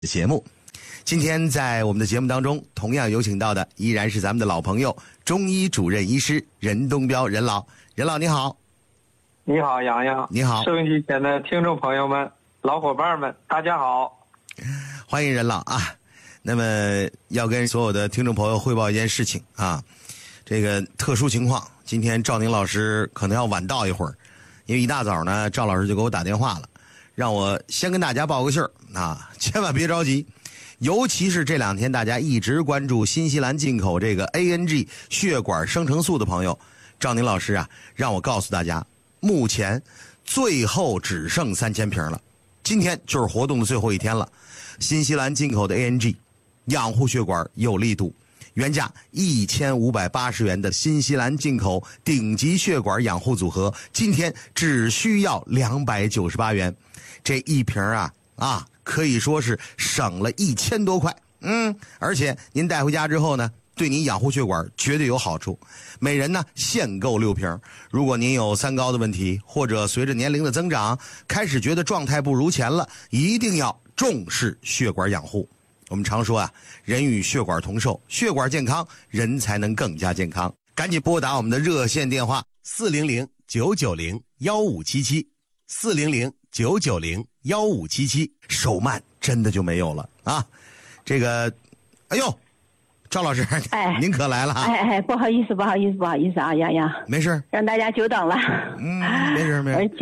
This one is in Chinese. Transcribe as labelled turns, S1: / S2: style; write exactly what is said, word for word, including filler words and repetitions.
S1: 节目。今天在我们的节目当中，同样有请到的依然是咱们的老朋友，中医主任医师任东彪任老。任老你好。
S2: 你好，洋洋。
S1: 你好，
S2: 收音机前的听众朋友们、老伙伴们，大家好，
S1: 欢迎任老啊。那么要跟所有的听众朋友汇报一件事情啊，这个特殊情况，今天赵宁老师可能要晚到一会儿，因为一大早呢，赵老师就给我打电话了，让我先跟大家报个信儿啊，千万别着急。尤其是这两天大家一直关注新西兰进口这个 A N G 血管生成素的朋友，赵宁老师啊，让我告诉大家，目前最后只剩三千瓶了，今天就是活动的最后一天了。新西兰进口的 A N G 养护血管有力度，原价一千五百八十元的新西兰进口顶级血管养护组合，今天只需要两百九十八元，这一瓶啊啊，可以说是省了一千多块。嗯，而且您带回家之后呢，对您养护血管绝对有好处。每人呢限购六瓶。如果您有三高的问题，或者随着年龄的增长开始觉得状态不如前了，一定要重视血管养护。我们常说啊，人与血管同寿，血管健康，人才能更加健康。赶紧拨打我们的热线电话四零零九九零幺五七七，四零零九九零幺五七七，手慢真的就没有了啊！这个，哎呦，赵老师，
S3: 哎，
S1: 您可来了啊！
S3: 哎哎，不好意思，不好意思，不好意思啊，洋洋，
S1: 没事，
S3: 让大家久等了。
S1: 嗯，没事没事。